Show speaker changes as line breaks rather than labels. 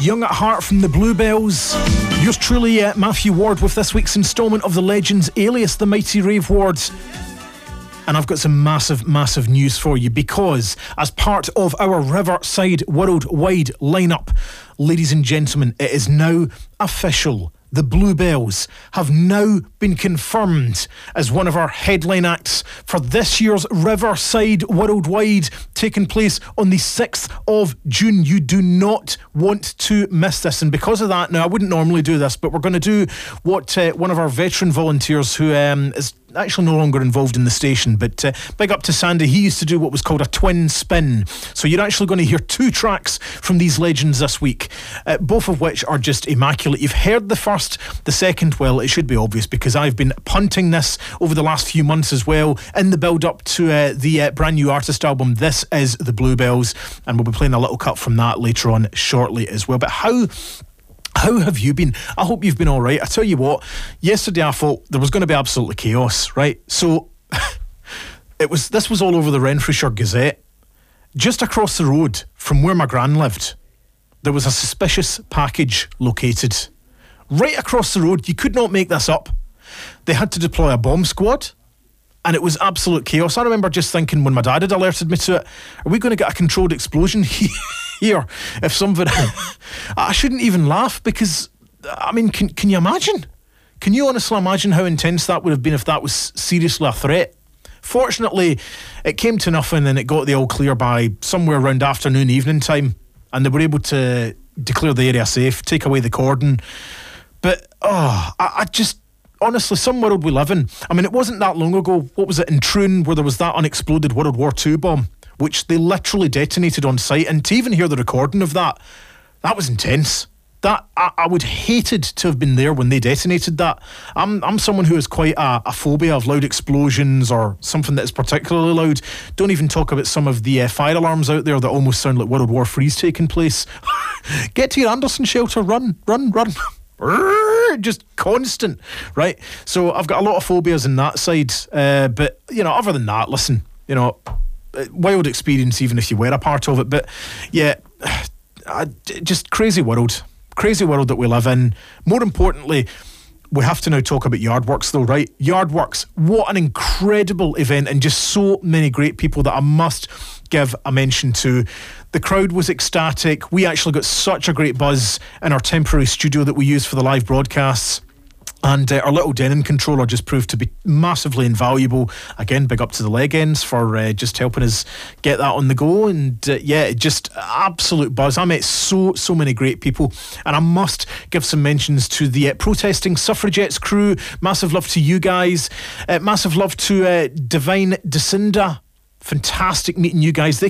Young at Heart from the Bluebells. Yours truly, Matthew Ward, with this week's instalment of The Legends, alias the Mighty Rave Ward. And I've got some massive, massive news for you, because as part of our Riverside Worldwide lineup, ladies and gentlemen, it is now official. The Bluebells have now been confirmed as one of our headline acts for this year's Riverside Worldwide, taking place on the 6th of June. You do not want to miss this. And because of that, now I wouldn't normally do this, but we're going to do what one of our veteran volunteers who is actually no longer involved in the station, but big up to Sandy. He used to do what was called a twin spin. So you're actually going to hear two tracks from these legends this week, both of which are just immaculate. You've heard the first, the second, well, it should be obvious because I've been punting this over the last few months as well in the build up to the brand new artist album. This is the Bluebells, and we'll be playing a little cut from that later on shortly as well. But how have you been? I hope you've been all right. I tell you what, yesterday I thought there was going to be absolutely chaos, right? So this was all over the Renfrewshire Gazette. Just across the road from where my gran lived, there was a suspicious package located. Right across the road, you could not make this up. They had to deploy a bomb squad, and it was absolute chaos. I remember just thinking when my dad had alerted me to it, are we going to get a controlled explosion here? If somebody... I shouldn't even laugh because, I mean, can you imagine? Can you honestly imagine how intense that would have been if that was seriously a threat? Fortunately, it came to nothing and it got the all clear by somewhere around afternoon, evening time, and they were able to declare the area safe, take away the cordon. But, I just... Honestly, some world we live in. I mean, it wasn't that long ago. What was it, in Troon, where there was that unexploded World War II bomb, which they literally detonated on site. And to even hear the recording of that was intense. That I would hated to have been there when they detonated that. I'm someone who has quite a phobia of loud explosions or something that is particularly loud. Don't even talk about some of the fire alarms out there that almost sound like World War III's taking place. Get to your Anderson shelter, run. Just constant, right? So I've got a lot of phobias in that side, but you know, other than that, listen, you know, wild experience even if you were a part of it. But yeah, just crazy world that we live in. More importantly, we have to now talk about Yardworks though, right? Yardworks, what an incredible event, and just so many great people that I must give a mention to. The crowd was ecstatic. We actually got such a great buzz in our temporary studio that we use for the live broadcasts. And our little Denon controller just proved to be massively invaluable. Again, big up to the leg ends for just helping us get that on the go. And just absolute buzz. I met so many great people. And I must give some mentions to the protesting suffragettes crew. Massive love to you guys. Massive love to Divine Descinda. Fantastic meeting you guys. They